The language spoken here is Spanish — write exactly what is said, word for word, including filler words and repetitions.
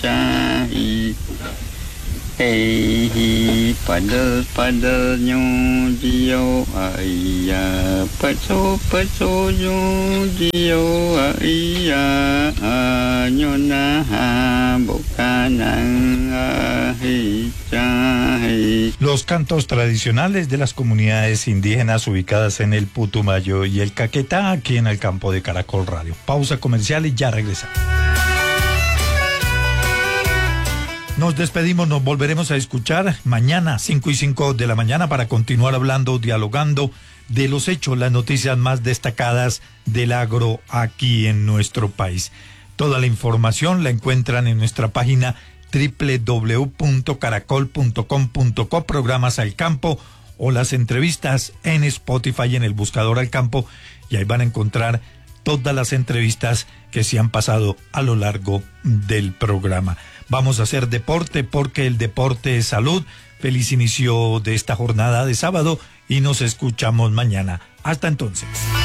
Chai Hey pada pada nyu dio aya paso paso nyu dio aya nyona ha bokanan hi chai. Los cantos tradicionales de las comunidades indígenas ubicadas en el Putumayo y el Caquetá, aquí en el campo de Caracol Radio. Pausa comercial y ya regresamos. Nos despedimos, nos volveremos a escuchar mañana, cinco y cinco de la mañana, para continuar hablando, dialogando de los hechos, las noticias más destacadas del agro aquí en nuestro país. Toda la información la encuentran en nuestra página doble u doble u doble u punto caracol punto com punto co, programas al campo, o las entrevistas en Spotify en el buscador al campo, y ahí van a encontrar todas las entrevistas que se han pasado a lo largo del programa. Vamos a hacer deporte porque el deporte es salud. Feliz inicio de esta jornada de sábado y nos escuchamos mañana. Hasta entonces.